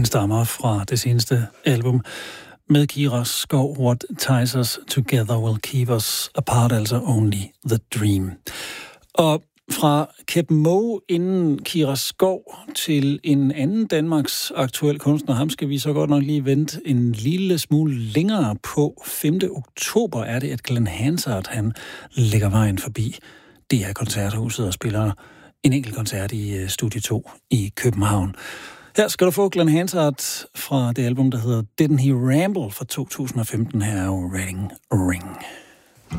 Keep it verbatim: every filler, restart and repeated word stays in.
stammer fra det seneste album med Kira Skov, What Ties Us Together Will Keep Us Apart, altså Only the Dream. Og fra Keb Mo inden Kira Skov til en anden Danmarks aktuel kunstner, ham skal vi så godt nok lige vente en lille smule længere på. femte oktober er det, at Glenn Hansard, han lægger vejen forbi D R Koncerthuset og spiller en enkelt koncert i Studie to i København. Her skal du få Glenn Hansard fra det album, der hedder Didn't He Ramble fra to tusind og femten. Her er jo Wedding Ring.